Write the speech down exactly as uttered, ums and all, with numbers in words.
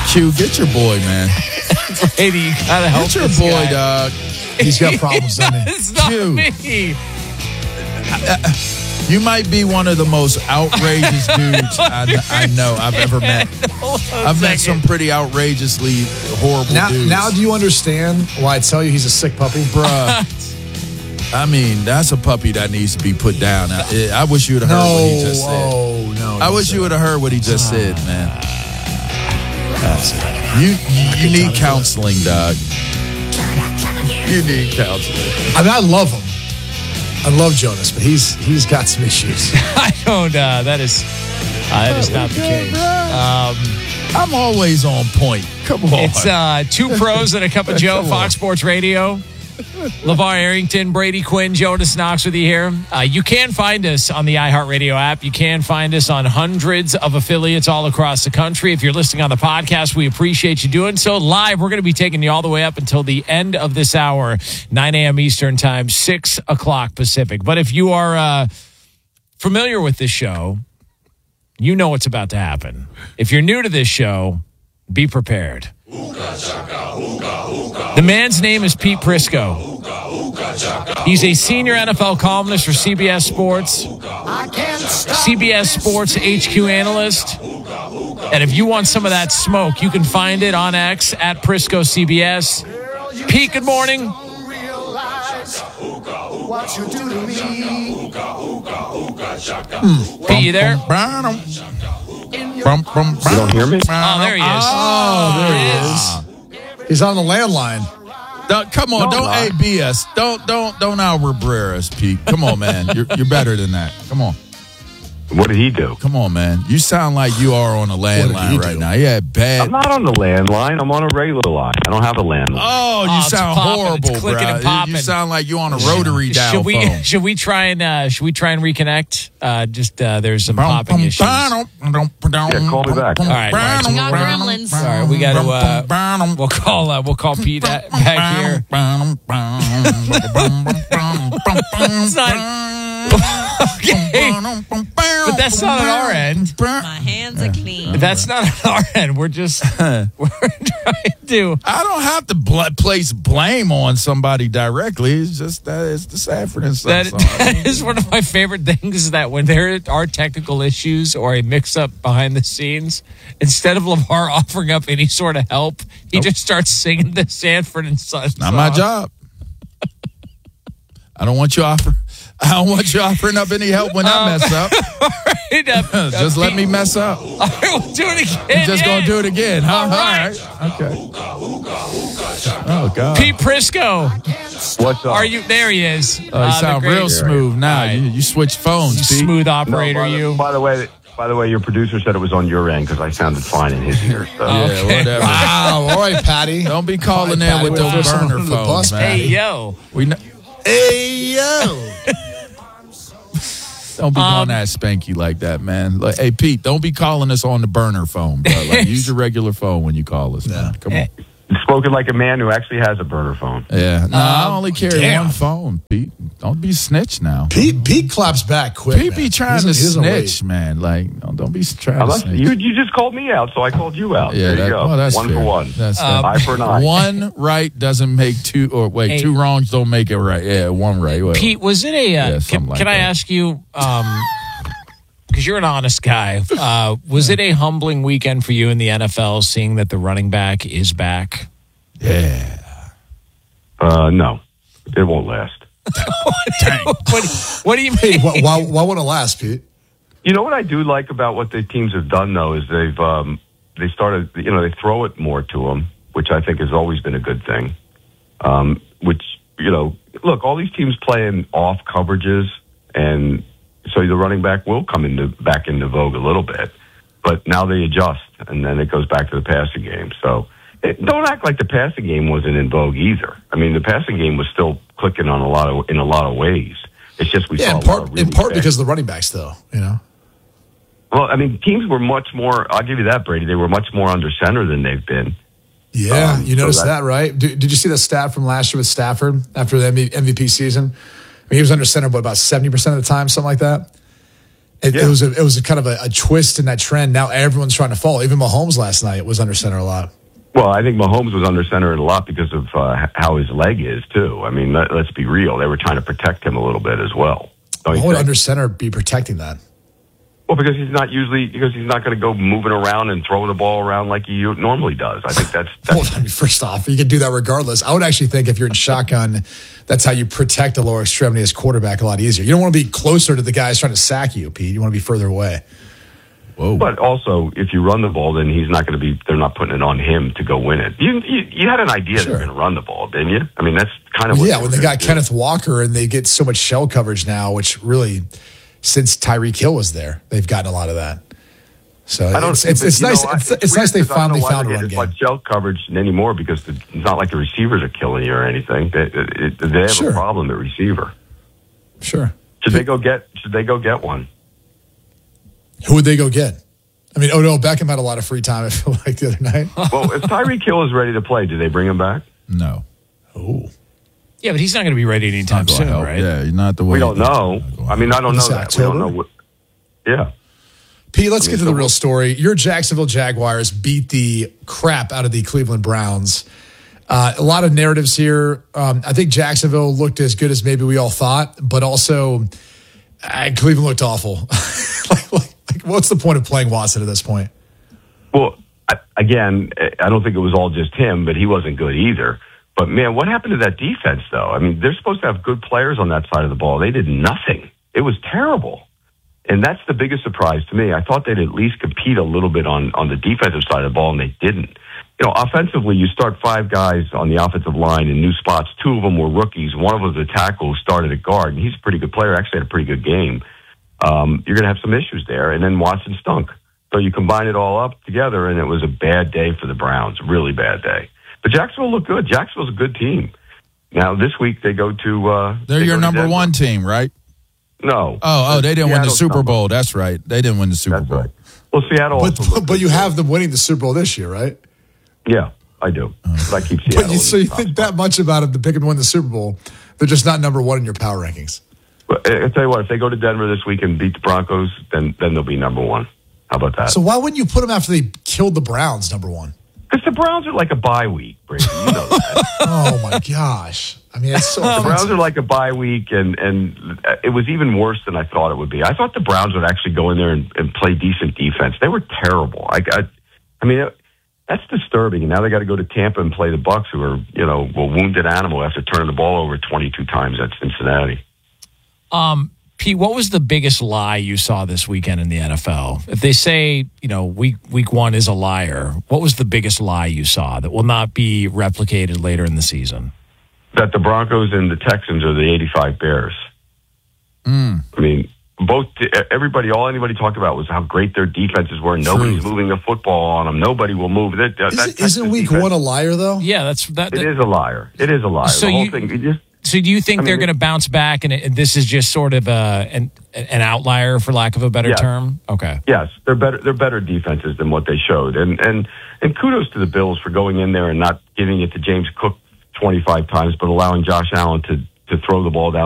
Q, get your boy, man. Brady, you gotta help Get your this boy, guy. dog. He's got problems, doesn't he? It's not Q. me. You might be one of the most outrageous dudes I, I know I've ever met. I've met some pretty outrageously horrible Now, dudes. now do you understand why I tell you he's a sick puppy? Bruh. I mean, that's a puppy that needs to be put down. I, I wish you would have heard No, what he just said. oh, no. I wish you would have heard what he just said, man. You you, you need counseling, dog. You need counseling. I mean, I love him. I love Jonas, but he's he's got some issues. I don't. Uh, that is. Uh, that is not the case. Um, I'm always on point. Come on. it's uh, two pros and a cup of Joe. Come on. Fox Sports Radio. LeVar Arrington, Brady Quinn, Jonas Knox with you here. Uh, you can find us on the iHeartRadio app. You can find us on hundreds of affiliates all across the country. If you're listening on the podcast, we appreciate you doing so. Live, we're going to be taking you all the way up until the end of this hour, nine a.m. Eastern time, six o'clock Pacific. But if you are uh, familiar with this show, you know what's about to happen. If you're new to this show, be prepared. The man's name is Pete Prisco. He's a senior N F L columnist for C B S Sports, C B S Sports H Q analyst. And if you want some of that smoke, you can find it on X at Prisco C B S. Pete, good morning. Hmm. Pete, you there? You don't hear me? Oh, there he is. Oh, there he is. He's on the landline. Don't- come on, No, don't I'm A B us. Don't don't don't Albert Breer us, Pete. Come on, man. You're you're better than that. Come on. What did he do? Come on, man. You sound like you are on a he landline right do? now. Yeah, bad. I'm not on the landline. I'm on a regular line. I don't have a landline. Oh, you Oh, it's sound popping. horrible, It's clicking bro. and popping. You sound like you on a rotary dial Should we phone. should we try and uh, should we try and reconnect? Uh, just uh, there's some popping issues. Yeah, call me back. All right, all right. We got gremlins. All right, we got to. Uh, we'll call. Uh, we'll call Pete uh, back here. It's not. Okay, but that's not on our end. My hands are clean. That's not on our end. We're just we're trying to. I don't have to bl- place blame on somebody directly. It's just that it's the Sanford and Son That, song. that is one of my favorite things is that when there are technical issues or a mix-up behind the scenes, instead of LeVar offering up any sort of help, he Nope. just starts singing the Sanford and Son Not song. my job. I don't want you offer. I don't want you offering up any help when I mess up. Right, uh, uh, Just let me mess up. All right, we'll do it again. You're just yeah. gonna do it again, huh? All right. Okay. Oh God. Pete Prisco, What's up? are you there? He is. Oh, you Uh, the sound great- real smooth now. All right. You, you switched phones, You Pete. smooth No, operator, by, the, you. by the way, by the way, your producer said it was on your end because I sounded fine in his ear. So. Yeah, Okay. whatever. Wow. All right, Patty. Don't be calling All in right, with Patty, those we'll throw someone burner under the phones, bus, man. Hey, yo. We kn- Hey, yo. don't be Um, calling that spanky like that, man. Like, hey, Pete, don't be calling us on the burner phone, bro. Like, use your regular phone when you call us, man. Come on. Spoken like a man who actually has a burner phone. Yeah. No, I only carry damn. one phone, Pete. Don't be snitch now. Pete, Pete claps back quick. Pete be man. trying He to doesn't- he doesn't snitch, man. Like, no, don't be trying Unless, to snitch. you, you just called me out, so I called you out. Yeah, there that, you go. well, that's one fair. for one. That's Um, eye for an eye. one right doesn't make two, or wait, Hey. two wrongs don't make it right. Yeah, one right. Well, Pete, was it a? Uh, Yeah, can something like can I that. ask you? Um, because you're an honest guy. Uh, was it a humbling weekend for you in the N F L, seeing that the running back is back? yeah. Uh, no, it won't last. what, what do you Hey, mean? why, why, why would it last, Pete? You know what I do like about what the teams have done, though, is they've um, they started, you know, they throw it more to them, which I think has always been a good thing. Um, which, you know, look, all these teams playing off coverages, and so the running back will come into back into vogue a little bit. But now they adjust, and then it goes back to the passing game. So it, don't act like the passing game wasn't in vogue either. I mean, the passing game was still clicking on a lot of in a lot of ways. It's just we Yeah, saw in a lot part, of really in part fast- because of the running backs, though, you know? Well, I mean, teams were much more. I'll give you that, Brady. They were much more under center than they've been. Yeah, Um, you so noticed that- that, right? Did, did you see the stat from last year with Stafford after the M V P season? I mean, he was under center, but about seventy percent of the time, something like that. It, Yeah. it was a, it was a kind of a, a twist in that trend. Now everyone's trying to follow. Even Mahomes last night was under center a lot. Well, I think Mahomes was under center a lot because of uh, how his leg is, too. I mean, let, let's be real. They were trying to protect him a little bit as well. Don't you Why would think? under center be protecting that? Well, because he's not usually because he's not going to go moving around and throwing the ball around like he normally does. I think that's, Well, that's I mean, first off, you can do that regardless. I would actually think if you're in shotgun, that's how you protect the lower extremity as quarterback a lot easier. You don't want to be closer to the guys trying to sack you, Pete. You want to be further away. Whoa. But also, if you run the ball, then he's not going to be. They're not putting it on him to go win it. You you, you had an idea Sure. they were going to run the ball, didn't you? I mean, that's kind of what Yeah, they when were they gonna got do. Kenneth Walker and they get so much shell coverage now, which really, since Tyreek Hill was there, they've gotten a lot of that. So I don't. it's it's, but, it's you nice. know, it's I- it's nice weird they because I don't finally know why found a they run get game. much shell coverage anymore because the, it's not like the receivers are killing you or anything. They, it, they have Sure. a problem at receiver. Sure. Should they go get? Should they go get one? Who would they go get? I mean, Odell Beckham had a lot of free time, I feel like, the other night. Well, if Tyreek Hill is ready to play, do they bring him back? No. Oh. Yeah, but he's not going to be ready anytime Not gonna soon, help. right? Yeah, you're not the way. We don't know. I mean, I don't know Is it that. We don't know October? what. Yeah. Pete, let's I get mean, to the so real what- story. Your Jacksonville Jaguars beat the crap out of the Cleveland Browns. Uh, a lot of narratives here. Um, I think Jacksonville looked as good as maybe we all thought, but also uh, Cleveland looked awful. like, like, like, what's the point of playing Watson at this point? Well, I, again, I don't think it was all just him, but he wasn't good either. But man, what happened to that defense, though? I mean, they're supposed to have good players on that side of the ball. They did nothing. It was terrible. And that's the biggest surprise to me. I thought they'd at least compete a little bit on, on the defensive side of the ball, and they didn't. You know, offensively, you start five guys on the offensive line in new spots. Two of them were rookies. One of them was a tackle who started at guard, and he's a pretty good player. Actually had a pretty good game. Um, you're going to have some issues there. And then Watson stunk. So you combine it all up together, and it was a bad day for the Browns, really bad day. But Jacksonville looked good. Jacksonville's a good team. Now, this week they go to... Uh, They're they your go to number Denver. one team, right? No. Oh, oh, they didn't win the Seattle's Super number- Bowl. That's right. They didn't win the Super That's Bowl. right. Well, Seattle But, also looked but good, you too. have them winning the Super Bowl this year, right? Yeah, I do. But I keep Seattle. But you, in so the you top think spot. that much about them to pick them to win the Super Bowl. They're just not number one in your power rankings. But I I tell you what, if they go to Denver this week and beat the Broncos, then then they'll be number one. How about that? So why wouldn't you put them after they killed the Browns, number one? Because the Browns are like a bye week, Brady. You know that. Oh, my gosh. I mean, it's so The Browns offensive. are like a bye week, and, and it was even worse than I thought it would be. I thought the Browns would actually go in there and, and play decent defense. They were terrible. I, I, I mean, it, that's disturbing. And now they got to go to Tampa and play the Bucks, who are, you know, a wounded animal after turning the ball over twenty-two times at Cincinnati. Um, Pete, what was the biggest lie you saw this weekend in the N F L? If they say, you know, week week one is a liar, what was the biggest lie you saw that will not be replicated later in the season? That the Broncos and the Texans are the eighty-five Bears. Mm. I mean, both everybody, all anybody talked about was how great their defenses were. Nobody's Truth. moving the football on them. Nobody will move it. That, that Isn't, Texas isn't week defense- one a liar, though? Yeah, that's that. It that is a liar. It is a liar. So the whole you- thing. It just, so do you think I mean, they're it- going to bounce back, and, it, and this is just sort of a, an an outlier, for lack of a better Yeah. term? Okay. yes, they're better. They're better defenses than what they showed. And and and kudos to the Bills for going in there and not giving it to James Cook twenty-five times, but allowing Josh Allen to to throw the ball down